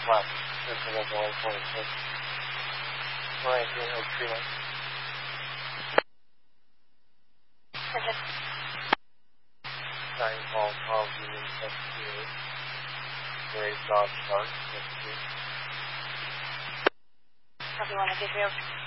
left. This is the 126. Right here, Oak Tree Lane. Okay. 9 call, Union 78. Grave Dog Shark, 52. Copy 1, I'll get you.